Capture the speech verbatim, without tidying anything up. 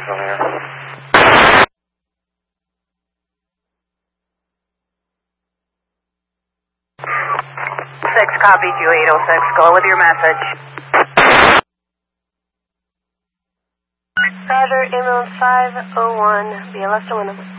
Six copies you eight oh six. Go with your message. Roger, inbound five oh one. Be a left to Wyndham.